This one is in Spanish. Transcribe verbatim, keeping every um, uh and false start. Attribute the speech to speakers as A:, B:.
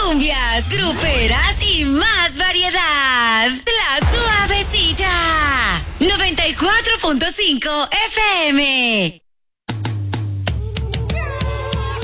A: cumbias, gruperas y más variedad. La Suavecita. noventa y cuatro punto cinco F M.